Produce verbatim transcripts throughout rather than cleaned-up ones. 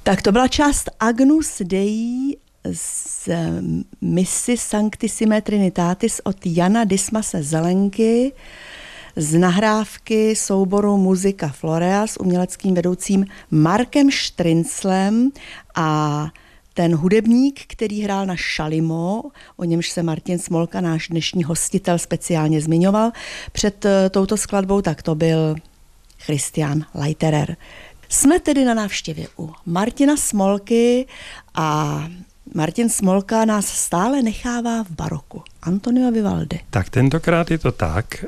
Tak to byla část Agnus Dei z Missy Sanctissime Trinitatis od Jana Dismase Zelenky z nahrávky souboru Musica Florea s uměleckým vedoucím Markem Štrynclem a ten hudebník, který hrál na šalimo, o němž se Martin Smolka, náš dnešní hostitel, speciálně zmiňoval před touto skladbou, tak to byl Christian Leiterer. Jsme tedy na návštěvě u Martina Smolky a Martin Smolka nás stále nechává v baroku. Antonio Vivaldi. Tak tentokrát je to tak,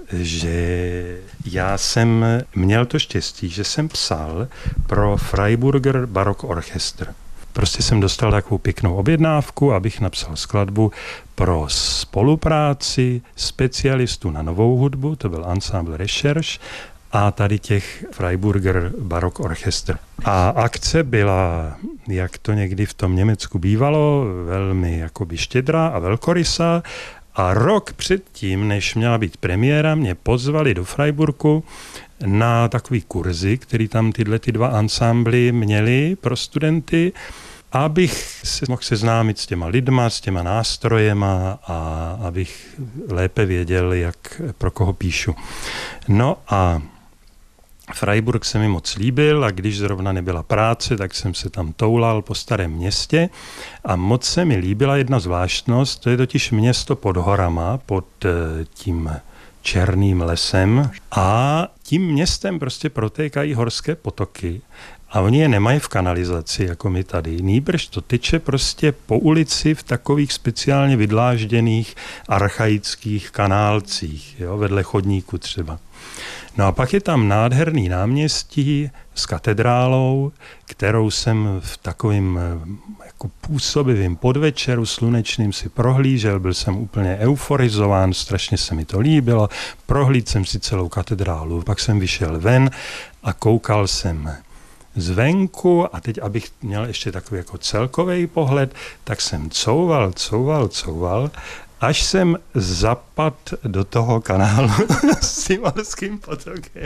že já jsem měl to štěstí, že jsem psal pro Freiburger Barock Orchester. Prostě jsem dostal takovou pěknou objednávku, abych napsal skladbu pro spolupráci specialistů na novou hudbu, to byl Ensemble Recherche, a tady těch Freiburger Barock Orchester. A akce byla, jak to někdy v tom Německu bývalo, velmi jakoby štědrá a velkorysá. A rok předtím, než měla být premiéra, mě pozvali do Freiburgu na takový kurzy, který tam tyhle ty dva ansambly měli pro studenty, abych se mohl seznámit s těma lidma, s těma nástrojema a abych lépe věděl, jak pro koho píšu. No a Freiburg se mi moc líbil a když zrovna nebyla práce, tak jsem se tam toulal po starém městě a moc se mi líbila jedna zvláštnost, to je totiž město pod horama, pod tím černým lesem a tím městem prostě protékají horské potoky a oni je nemají v kanalizaci, jako my tady. Nýbrž to teče prostě po ulici v takových speciálně vydlážděných archaických kanálcích, jo, vedle chodníku třeba. No a pak je tam nádherný náměstí s katedrálou, kterou jsem v takovým jako působivým podvečeru slunečným si prohlížel, byl jsem úplně euforizován, strašně se mi to líbilo, prohlídl jsem si celou katedrálu, pak jsem vyšel ven a koukal jsem zvenku a teď, abych měl ještě takový jako celkový pohled, tak jsem couval, couval, couval, až jsem zapad do toho kanálu s tím horským potokem.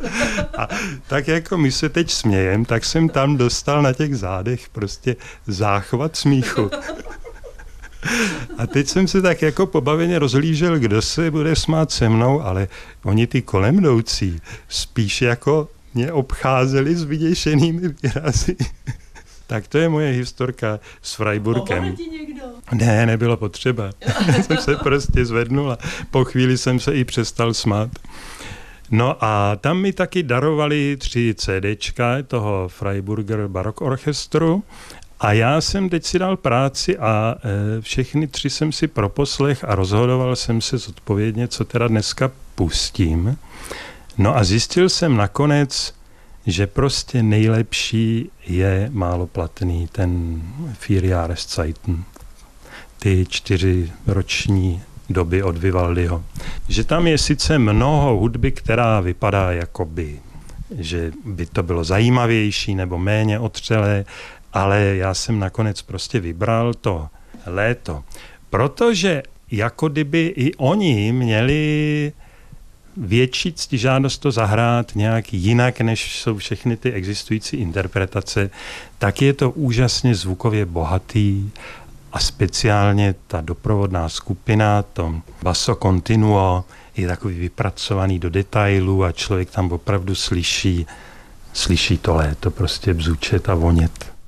A tak jako my se teď smějem, tak jsem tam dostal na těch zádech prostě záchvat smíchu. A teď jsem se tak jako pobaveně rozhlížel, kdo se bude smát se mnou, ale oni ty kolem jdoucí spíš jako mě obcházeli s vyděšenými výrazy. Tak to je moje historka s Freiburgem. Ne, nebylo potřeba. jsem se prostě zvednul a po chvíli jsem se i přestal smát. No a tam mi taky darovali tři CDčka toho Freiburger Barock Orchestru a já jsem teď si dal práci a e, všechny tři jsem si proposlech a rozhodoval jsem se zodpovědně, co teda dneska pustím. No a zjistil jsem nakonec, že prostě nejlepší je málo platný ten Vier Jahreszeiten, ty čtyři roční doby od Vivaldiho. Že tam je sice mnoho hudby, která vypadá jakoby, že by to bylo zajímavější nebo méně otřelé, ale já jsem nakonec prostě vybral to léto. Protože jako kdyby i oni měli větší ctižádost to zahrát nějak jinak, než jsou všechny ty existující interpretace, tak je to úžasně zvukově bohatý a speciálně ta doprovodná skupina, to basso continuo, je takový vypracovaný do detailů a člověk tam opravdu slyší, slyší to léto prostě bzučet a vonět.